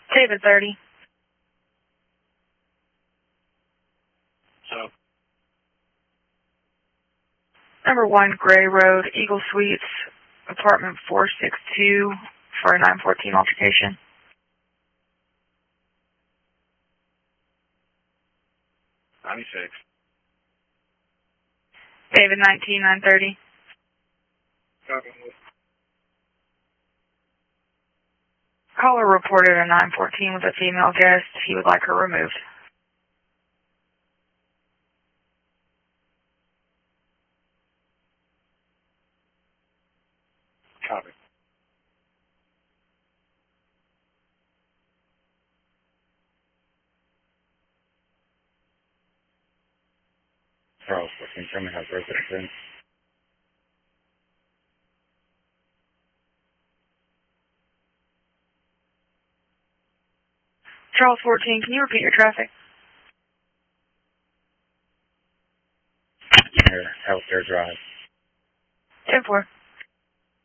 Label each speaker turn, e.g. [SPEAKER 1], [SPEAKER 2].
[SPEAKER 1] David 30.
[SPEAKER 2] So.
[SPEAKER 1] Number 1, Gray Road, Eagle Suites, apartment 462 for a 914 altercation.
[SPEAKER 2] $96.
[SPEAKER 1] David 19, 930.
[SPEAKER 2] Copy.
[SPEAKER 1] Caller reported a 914 with a female guest. He would like her removed.
[SPEAKER 2] Copy.
[SPEAKER 3] Charles, can you tell me how residence in?
[SPEAKER 1] Charles 14, can you repeat your traffic?
[SPEAKER 3] Healthcare Drive.
[SPEAKER 1] 10-4.